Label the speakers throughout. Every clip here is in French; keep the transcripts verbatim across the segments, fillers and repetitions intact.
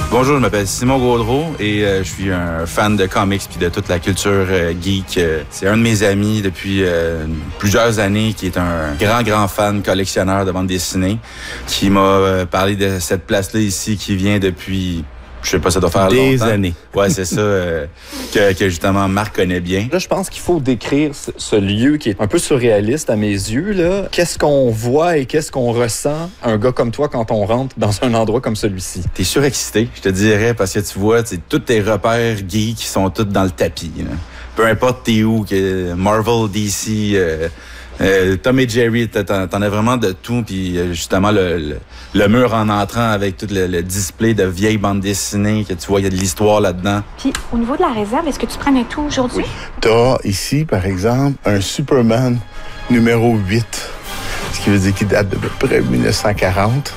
Speaker 1: Bonjour, je m'appelle Simon Gaudreau et euh, je suis un fan de comics puis de toute la culture euh, geek. Euh, c'est un de mes amis depuis euh, plusieurs années qui est un grand, grand fan collectionneur de bande dessinée qui m'a euh, parlé de cette place-là ici qui vient depuis... Je sais pas, ça doit faire
Speaker 2: des
Speaker 1: longtemps.
Speaker 2: années.
Speaker 1: Ouais, c'est ça euh, que, que justement Marc connaît bien.
Speaker 3: Là, je pense qu'il faut décrire ce, ce lieu qui est un peu surréaliste à mes yeux. Là. Qu'est-ce qu'on voit et qu'est-ce qu'on ressent, un gars comme toi, quand on rentre dans un endroit comme celui-ci?
Speaker 1: T'es surexcité, je te dirais, parce que tu vois, tous tes repères geeks qui sont tous dans le tapis. Là. Peu importe t'es où, que Marvel, D C... Euh, Euh, Tom et Jerry, t'en, t'en as vraiment de tout. Puis justement, le, le, le mur en entrant avec tout le, le display de vieilles bandes dessinées, que tu vois, il y a de l'histoire là-dedans.
Speaker 4: Puis au niveau de la réserve, est-ce que tu prenais tout aujourd'hui?
Speaker 2: Oui. T'as ici, par exemple, un Superman numéro huit, ce qui veut dire qu'il date de peu près dix-neuf cent quarante.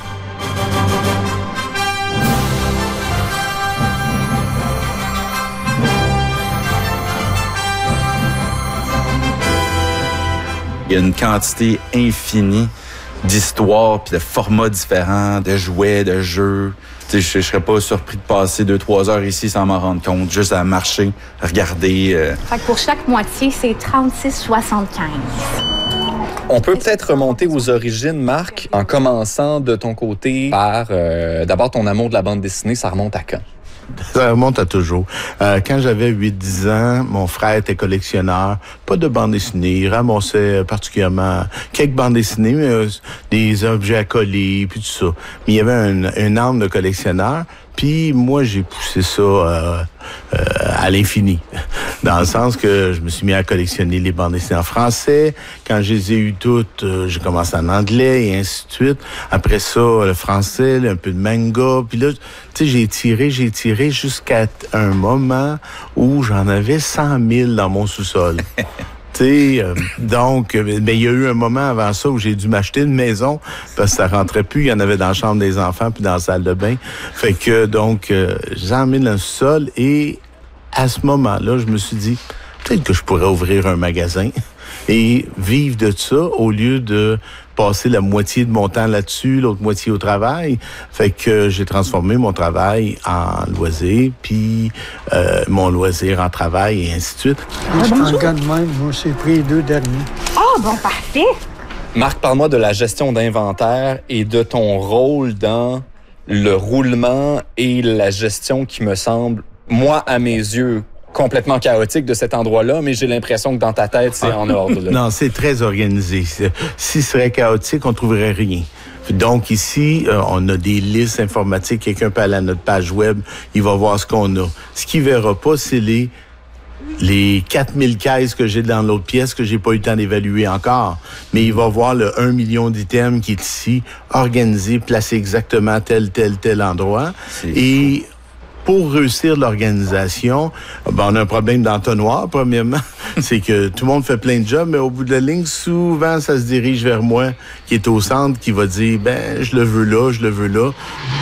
Speaker 1: Il y a une quantité infinie d'histoires, puis de formats différents, de jouets, de jeux. Tu sais, je, je serais pas surpris de passer deux, trois heures ici sans m'en rendre compte, juste à marcher, regarder. Euh...
Speaker 4: Fait que pour chaque moitié, c'est trente-six soixante-quinze.
Speaker 3: On peut peut-être remonter aux origines, Marc, en commençant de ton côté par euh, d'abord ton amour de la bande dessinée. Ça remonte à quand?
Speaker 2: Ça remonte à toujours. Euh, quand j'avais huit dix ans, mon frère était collectionneur, pas de bande dessinée. Il ramassait particulièrement quelques bandes dessinées, mais euh, des objets à coller, puis tout ça. Mais il y avait un, un âme de collectionneur, puis moi, j'ai poussé ça euh, euh, à l'infini. Dans le sens que je me suis mis à collectionner les bandes dessinées en français. Quand je les ai eues toutes, euh, j'ai commencé en anglais et ainsi de suite. Après ça, le français, un peu de manga. Puis là, tu sais, j'ai tiré, j'ai tiré jusqu'à un moment où j'en avais cent mille dans mon sous-sol. Tu sais, euh, donc, ben, il y a eu un moment avant ça où j'ai dû m'acheter une maison parce que ça rentrait plus. Il y en avait dans la chambre des enfants puis dans la salle de bain. Fait que, donc, euh, j'en ai mis dans le sous-sol et à ce moment-là, je me suis dit, peut-être que je pourrais ouvrir un magasin et vivre de ça au lieu de passer la moitié de mon temps là-dessus, l'autre moitié au travail. Fait que j'ai transformé mon travail en loisir, puis euh, mon loisir en travail et ainsi de suite.
Speaker 5: Moi, je prends de même. Moi, j'ai pris les deux derniers.
Speaker 4: Ah, oh, bon, parfait!
Speaker 3: Marc, parle-moi de la gestion d'inventaire et de ton rôle dans le roulement et la gestion qui me semble, moi, à mes yeux, complètement chaotique de cet endroit-là, mais j'ai l'impression que dans ta tête, c'est en ordre. Là.
Speaker 2: Non, c'est très organisé. Si ce serait chaotique, on trouverait rien. Donc ici, euh, on a des listes informatiques. Quelqu'un peut aller à notre page web, il va voir ce qu'on a. Ce qu'il verra pas, c'est les les quatre mille caisses que j'ai dans l'autre pièce que j'ai pas eu le temps d'évaluer encore. Mais il va voir le un million d'items qui est ici, organisé, placé exactement à tel, tel, tel endroit. C'est Et fou. Pour réussir l'organisation, ben on a un problème d'entonnoir, premièrement. C'est que tout le monde fait plein de jobs, mais au bout de la ligne, souvent, ça se dirige vers moi, qui est au centre, qui va dire, ben, je le veux là, je le veux là.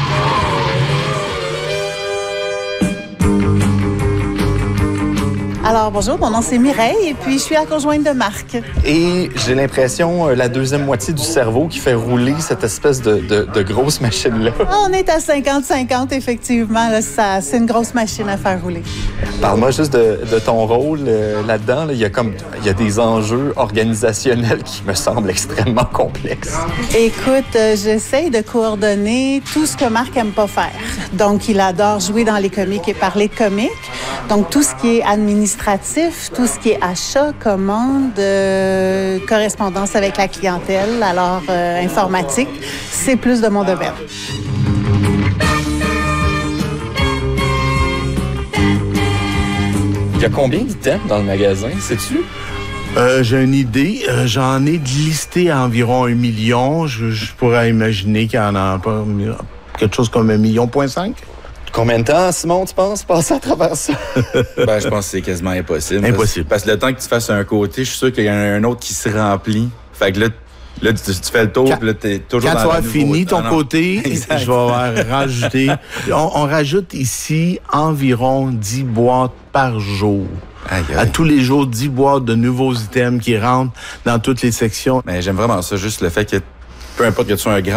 Speaker 6: Alors, bonjour, mon nom c'est Mireille et puis je suis la conjointe de Marc.
Speaker 3: Et j'ai l'impression, euh, la deuxième moitié du cerveau qui fait rouler cette espèce de, de, de grosse machine-là.
Speaker 6: On est à cinquante cinquante, effectivement. Là, ça, c'est une grosse machine à faire rouler.
Speaker 3: Parle-moi juste de, de ton rôle euh, là-dedans. Là. Il y a comme, il y a des enjeux organisationnels qui me semblent extrêmement complexes.
Speaker 6: Écoute, euh, j'essaye de coordonner tout ce que Marc aime pas faire. Donc, il adore jouer dans les comics et parler de comics. Donc, tout ce qui est administratif, tout ce qui est achat, commande, euh, correspondance avec la clientèle, alors euh, informatique, c'est plus de mon domaine.
Speaker 3: Il y a combien d'items dans le magasin, sais-tu?
Speaker 2: Euh, j'ai une idée. Euh, j'en ai listé à environ un million. Je, je pourrais imaginer qu'il y en a pas, quelque chose comme un million point cinq.
Speaker 3: Combien de temps, Simon, tu penses, passer à travers ça?
Speaker 1: Ben, je pense que c'est quasiment impossible.
Speaker 2: Impossible.
Speaker 1: Parce, parce que le temps que tu fasses un côté, je suis sûr qu'il y en a un autre qui se remplit. Fait que là, là tu, tu fais le tour, puis là, t'es toujours
Speaker 2: quand
Speaker 1: dans
Speaker 2: tu
Speaker 1: la
Speaker 2: as fini ton
Speaker 1: ah,
Speaker 2: côté,
Speaker 1: exact.
Speaker 2: Je vais rajouter. On, on rajoute ici environ dix boîtes par jour.
Speaker 1: Aïe, aïe.
Speaker 2: À tous les jours, dix boîtes de nouveaux items qui rentrent dans toutes les sections.
Speaker 1: Mais j'aime vraiment ça, juste le fait que peu importe que tu sois un grand